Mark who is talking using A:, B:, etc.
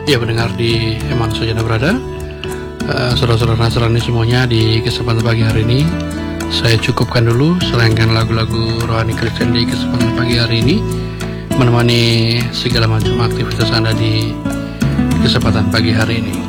A: Ya, pendengar di Eman Sojana berada, saudara-saudara Nasrani semuanya, di kesempatan pagi hari ini saya cukupkan dulu selenggan lagu-lagu rohani Kristen di kesempatan pagi hari ini, menemani segala macam aktivitas Anda di kesempatan pagi hari ini.